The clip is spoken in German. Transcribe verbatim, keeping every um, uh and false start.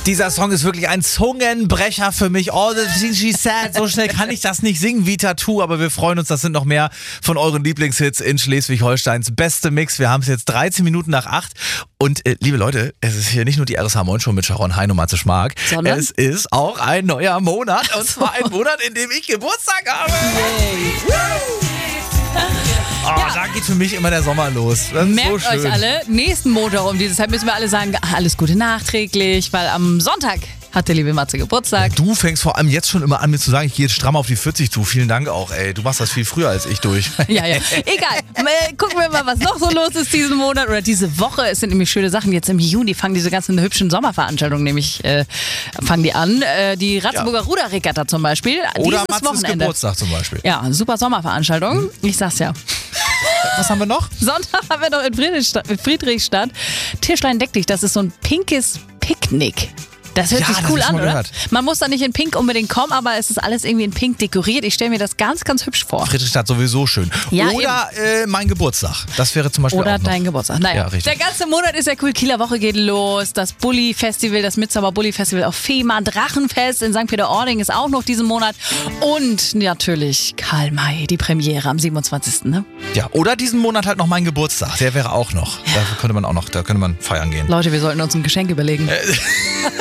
Dieser Song ist wirklich ein Zungenbrecher für mich. All the things she said. So schnell kann ich das nicht singen wie Tattoo, aber wir freuen uns, das sind noch mehr von euren Lieblingshits in Schleswig-Holsteins beste Mix. Wir haben es jetzt dreizehn Minuten nach acht. Und äh, liebe Leute, es ist hier nicht nur die R S H Moin Show mit Sharon Hein und Matze Schmark. Sondern? Es ist auch ein neuer Monat. Und zwar ein Monat, in dem ich Geburtstag habe. Oh, Ja. Da geht für mich immer der Sommer los. Das ist Merkt so schön. euch alle, nächsten Montag um diese Zeit müssen wir alle sagen, alles Gute nachträglich, weil am Sonntag hat der liebe Matze Geburtstag. Du fängst vor allem jetzt schon immer an, mir zu sagen, ich gehe jetzt stramm auf die vierzig zu. Vielen Dank auch, ey. Du machst das viel früher als ich durch. Ja, ja. Egal. Äh, Gucken wir mal, was noch so los ist diesen Monat oder diese Woche. Es sind nämlich schöne Sachen. Jetzt im Juni fangen diese ganzen hübschen Sommerveranstaltungen nämlich äh, fangen die an. Äh, die Ratzeburger Ja. Ruderregatta zum Beispiel. Oder Dieses Matzes Wochenende. Geburtstag zum Beispiel. Ja, super Sommerveranstaltung. Ich sag's ja. Was haben wir noch? Sonntag haben wir noch in Friedrichstadt, in Friedrichstadt Tischlein deck dich. Das ist so ein pinkes Picknick. Das hört Ja, sich das cool hab ich an, mal oder? gehört. Man muss da nicht in Pink unbedingt kommen, aber es ist alles irgendwie in Pink dekoriert. Ich stelle mir das ganz, ganz hübsch vor. Friedrichstadt sowieso schön. Ja, Oder äh, mein Geburtstag. Das wäre zum Beispiel Oder auch noch. dein Geburtstag. Naja, Ja, richtig. der ganze Monat ist ja cool. Kieler Woche geht los. Das Bulli-Festival, das Midsummer Bulli-Festival auf Fehmarn. Drachenfest in Sankt Peter-Ording ist auch noch diesen Monat. Und natürlich Karl May, die Premiere am siebenundzwanzigsten Ne? Ja, oder diesen Monat halt noch mein Geburtstag. Der wäre auch noch. Da könnte man auch noch, da könnte man feiern gehen. Leute, wir sollten uns ein Geschenk überlegen.